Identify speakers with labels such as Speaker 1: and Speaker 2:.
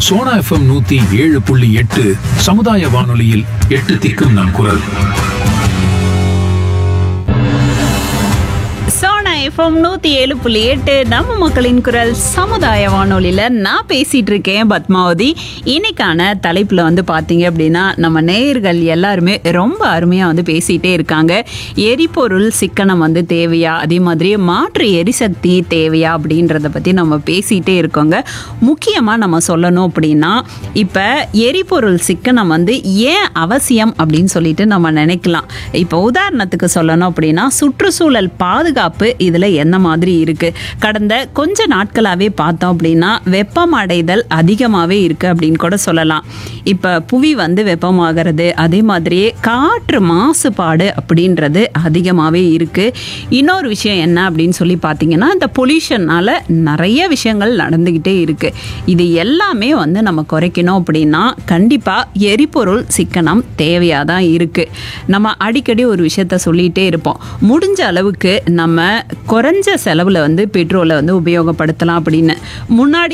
Speaker 1: Sona FM 107.8 சமுதாய வானொலியில் 8 திக்கும் நம் குரல்.
Speaker 2: சோனா எஃப்எம் 107.8 நம்ம மக்களின் குரல் சமுதாய வானொலியில நான் பேசிட்டு இருக்கேன் பத்மாவதி. இன்னைக்கான தலைப்புல வந்து பாத்தீங்க அப்படின்னா நம்ம நேயர்கள் எல்லாருமே ரொம்ப அருமையா வந்து பேசிட்டே இருக்காங்க. எரிபொருள் சிக்கனம் வந்து தேவையா, அதே மாதிரி மாற்று எரிசக்தி தேவையா அப்படின்றத பத்தி நம்ம பேசிட்டே இருக்கோங்க. முக்கியமா நம்ம சொல்லணும் அப்படின்னா இப்ப எரிபொருள் சிக்கனம் வந்து ஏன் அவசியம் அப்படின்னு சொல்லிட்டு நம்ம நினைக்கலாம். இப்ப உதாரணத்துக்கு சொல்லணும் அப்படின்னா சுற்றுச்சூழல் பாதுகாப்பு இதுல என்ன மாதிரி இருக்கு. கடந்த கொஞ்ச நாட்களாவே பார்த்தோம் அப்படின்னா வெப்பமடைதல் அதிகமாவே இருக்கு அப்படின்னு கூட சொல்லலாம். இப்ப புவி வந்து வெப்பமாகிறது, அதே மாதிரியே காற்று மாசுபாடு அப்படின்றது அதிகமாவே இருக்கு. இன்னொரு விஷயம் என்ன அப்படின்னு சொல்லி பார்த்தீங்கன்னா இந்த பொல்யூஷனால நிறைய விஷயங்கள் நடந்துகிட்டே இருக்கு. இது எல்லாமே வந்து நம்ம குறைக்கணும் அப்படின்னா கண்டிப்பா எரிபொருள் சிக்கனம் தேவையா தான் இருக்கு. நம்ம அடிக்கடி ஒரு விஷயத்த சொல்லிட்டே இருப்போம், முடிஞ்ச அளவுக்கு நம்ம குறைஞ்ச செலவுல வந்து பெட்ரோலை வந்து உபயோகப்படுத்தலாம் அப்படின்னு. முன்னாடி